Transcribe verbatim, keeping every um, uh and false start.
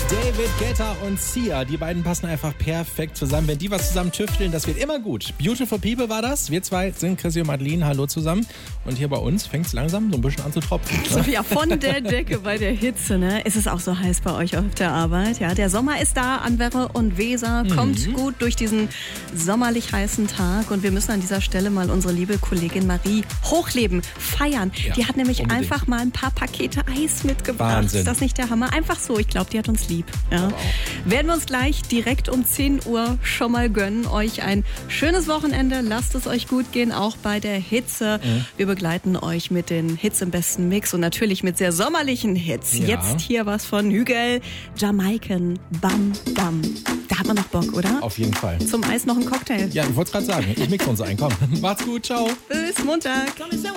David Guetta und Sia, die beiden passen einfach perfekt zusammen. Wenn die was zusammen tüfteln, das wird immer gut. Beautiful People war das. Wir zwei sind Chrissy und Madeline. Hallo zusammen. Und hier bei uns fängt es langsam so ein bisschen an zu tropfen. So, ja, von der Decke bei der Hitze, ne? Ist es auch so heiß bei euch auf der Arbeit? Ja, der Sommer ist da an Werre und Weser, kommt mhm. gut durch diesen sommerlich heißen Tag. Und wir müssen an dieser Stelle mal unsere liebe Kollegin Marie hochleben, feiern. Ja, die hat nämlich unbedingt. einfach mal ein paar Pakete Eis mitgebracht. Wahnsinn. Ist das nicht der Hammer? Einfach so. Ich glaube, die hat uns lieb. Ja. Werden wir uns gleich direkt um zehn Uhr schon mal gönnen. Euch ein schönes Wochenende. Lasst es euch gut gehen, auch bei der Hitze. Mhm. Wir begleiten euch mit den Hits im besten Mix und natürlich mit sehr sommerlichen Hits. Ja. Jetzt hier was von Hügel, Jamaican, Bam Bam. Da hat man noch Bock, oder? Auf jeden Fall. Zum Eis noch ein Cocktail. Ja, ich wollte es gerade sagen. Ich mix uns ein. Komm, macht's gut. Ciao. Bis Montag.